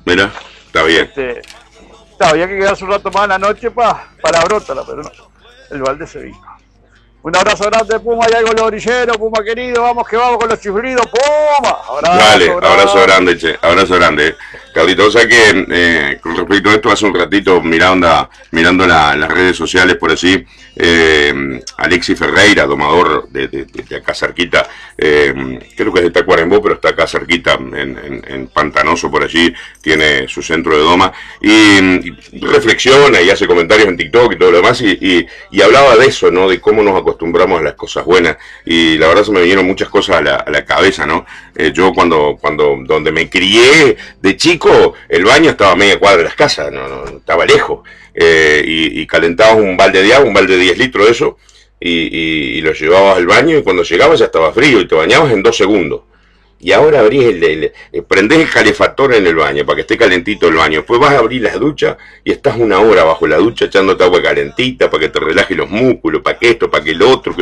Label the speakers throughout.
Speaker 1: Mira, está bien.
Speaker 2: Claro, había que quedarse un rato más en la noche para Brótala, pero no, el balde se vino. Un abrazo grande, Puma, y ahí con los orilleros, Puma querido, vamos que vamos con los chiflidos, Puma.
Speaker 1: Dale, abrazo grande, che, abrazo grande. Cabrito, o sea que con respecto a esto, hace un ratito mirando las redes sociales por así, Alexis Ferreira, domador de acá cerquita, creo que es de Tacuarembó, pero está acá cerquita, en Pantanoso por allí, tiene su centro de doma, y reflexiona y hace comentarios en TikTok y todo lo demás, y hablaba de eso, ¿no? De cómo nos acostumbramos a las cosas buenas, y la verdad se me vinieron muchas cosas a la cabeza, ¿no? Yo donde me crié de chico, el baño estaba a media cuadra de las casas, no estaba lejos, y calentabas un balde de agua, un balde de 10 litros de eso, y lo llevabas al baño, y cuando llegabas ya estaba frío, y te bañabas en 2 segundos. Y ahora abrís prendés el calefactor en el baño para que esté calentito el baño. Después vas a abrir las duchas y estás 1 hora bajo la ducha echándote agua calentita para que te relaje los músculos, para que esto, para que el otro.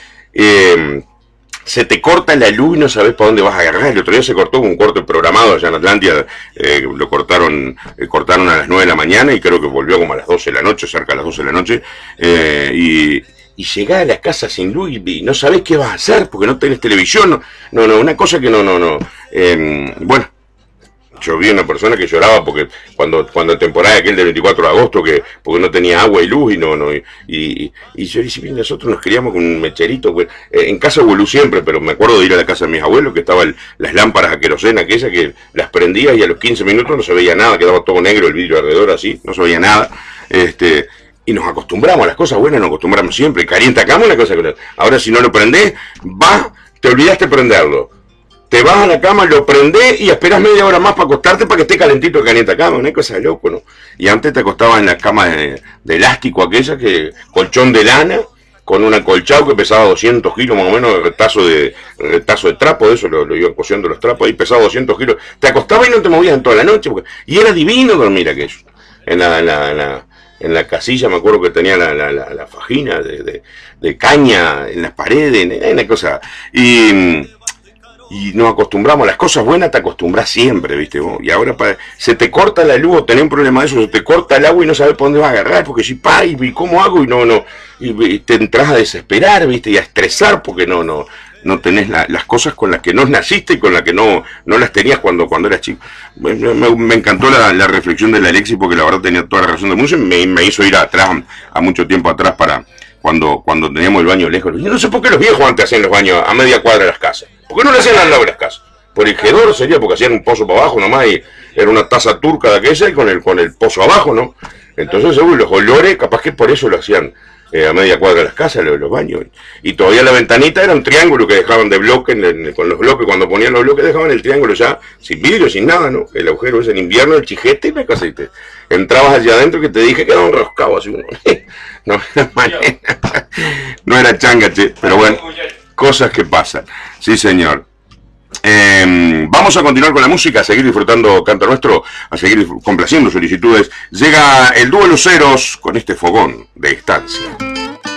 Speaker 1: Se te corta la luz y no sabes para dónde vas a agarrar. El otro día se cortó un corte programado allá en Atlántida, lo cortaron a las 9 de la mañana y creo que volvió como a las 12 de la noche, cerca de las 12 de la noche, y llegás a la casa sin luz y no sabés qué vas a hacer porque no tenés televisión, una cosa que bueno, yo vi una persona que lloraba porque cuando temporada aquel del 24 de agosto porque no tenía agua y luz y yo dije, nosotros nos criamos con un mecherito, en casa hubo luz siempre, pero me acuerdo de ir a la casa de mis abuelos que estaban las lámparas a querosena aquellas que las prendías y a los 15 minutos no se veía nada, quedaba todo negro el vidrio alrededor así, no se veía nada, y nos acostumbramos a las cosas buenas, nos acostumbramos siempre, calienta cama una cosa que ahora si no lo prendés, te olvidaste prenderlo. Te vas a la cama, lo prendés y esperás media hora más para acostarte para que esté calentito el calienta cama, una cosa de loco, ¿no? Y antes te acostabas en la cama de elástico aquella, colchón de lana, con un acolchado que pesaba 200 kilos más o menos, de retazo de trapo, de eso lo iban cosiendo los trapos, ahí pesaba 200 kilos. Te acostabas y no te movías en toda la noche, y era divino dormir aquello. En la casilla me acuerdo que tenía la fajina de caña en las paredes, una cosa. Y nos acostumbramos a las cosas buenas, te acostumbras siempre, ¿viste? Y ahora se te corta la luz o tenés un problema de eso, se te corta el agua y no sabes por dónde vas a agarrar, porque si y cómo hago y te entras a desesperar, ¿viste? Y a estresar porque no tenés las cosas con las que no naciste y con las que no las tenías cuando eras chico. Me encantó la reflexión de la Alexis porque la verdad tenía toda la razón de mundo, me hizo ir atrás, a mucho tiempo atrás para cuando teníamos el baño lejos. Yo no sé por qué los viejos antes hacían los baños a media cuadra de las casas. ¿Por qué no le hacían al lado de las casas? Por el hedor sería porque hacían un pozo para abajo nomás y era una taza turca de aquella y con el pozo abajo, ¿no? Entonces seguro los olores, capaz que por eso lo hacían a media cuadra de las casas, los baños. Y todavía la ventanita era un triángulo que dejaban de bloque, con los bloques, cuando ponían los bloques dejaban el triángulo ya, sin vidrio, sin nada, ¿no? El agujero es en invierno, el chijete y la casa y entrabas allá adentro que te dije que era un roscado así, no era changa, che, pero bueno, cosas que pasan. Sí, señor. Vamos a continuar con la música, a seguir disfrutando Canto Nuestro, a seguir complaciendo solicitudes. Llega el dúo Luceros con este fogón de estancia.